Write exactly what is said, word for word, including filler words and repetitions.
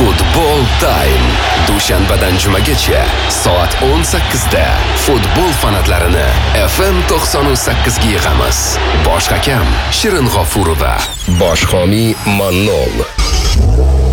Futbol Time. Dushanbadan jumagacha soat o'n sakkizda futbol fanatlarini F M to'qson sakkiz ga yig'amiz. Bosh hakam Shirin G'ofurova, bosh homiy Mannol.